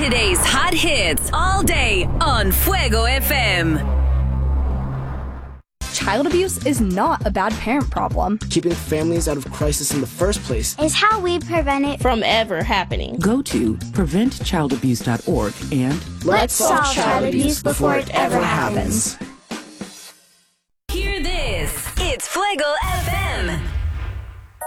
Today's hot hits all day on Fuego FM. Child abuse is not a bad parent problem. Keeping families out of crisis in the first place is how we prevent it from ever happening. Go to preventchildabuse.org and let's solve child abuse before it ever happens. Hear this. It's Fuego FM.